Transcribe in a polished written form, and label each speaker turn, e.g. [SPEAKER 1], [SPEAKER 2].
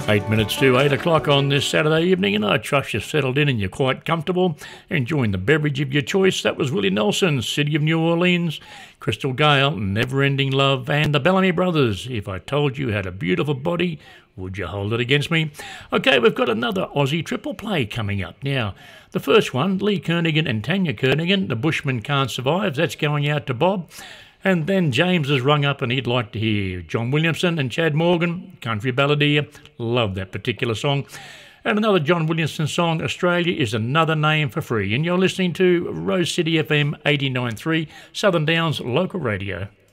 [SPEAKER 1] 8 minutes to 8 o'clock on this Saturday evening, and I trust you've settled in and you're quite comfortable, enjoying the beverage of your choice. That was Willie Nelson, City of New Orleans, Crystal Gale, Never Ending Love, and the Bellamy Brothers, If I Told You Had a Beautiful Body, Would You Hold It Against Me? Okay, we've got another Aussie triple play coming up. Now, the first one, Lee Kernaghan and Tanya Kernaghan, The Bushman Can't Survive, that's going out to Bob. And then James has rung up and he'd like to hear John Williamson and Chad Morgan, Country Balladeer. Love that particular song. And another John Williamson song, Australia is Another Name for Free. And you're listening to Rose City FM 89.3, Southern Downs Local Radio.